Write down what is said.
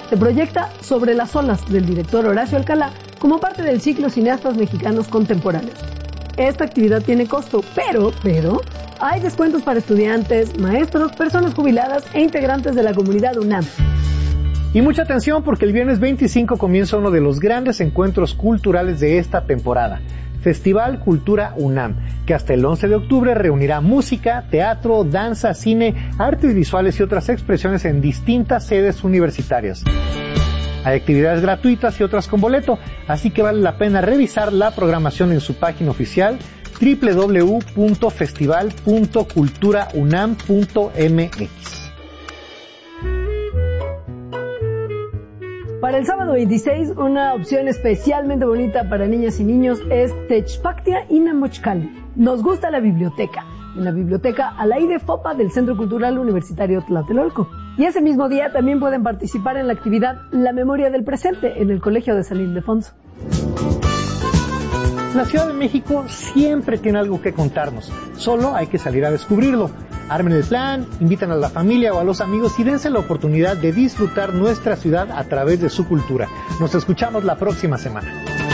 Se proyecta Sobre las olas del director Horacio Alcalá como parte del ciclo Cineastas Mexicanos Contemporáneos. Esta actividad tiene costo, pero hay descuentos para estudiantes, maestros, personas jubiladas e integrantes de la comunidad UNAM. Y mucha atención porque el viernes 25 comienza uno de los grandes encuentros culturales de esta temporada, Festival Cultura UNAM, que hasta el 11 de octubre reunirá música, teatro, danza, cine, artes visuales y otras expresiones en distintas sedes universitarias. Hay actividades gratuitas y otras con boleto, así que vale la pena revisar la programación en su página oficial www.festival.culturaunam.mx. Para el sábado 26, una opción especialmente bonita para niñas y niños es Techpactia Inamochcali. Nos gusta la biblioteca. En la biblioteca al aire FOPA del Centro Cultural Universitario Tlatelolco. Y ese mismo día también pueden participar en la actividad La Memoria del Presente en el Colegio de San Ildefonso. La Ciudad de México siempre tiene algo que contarnos, solo hay que salir a descubrirlo. Armen el plan, invitan a la familia o a los amigos y dense la oportunidad de disfrutar nuestra ciudad a través de su cultura. Nos escuchamos la próxima semana.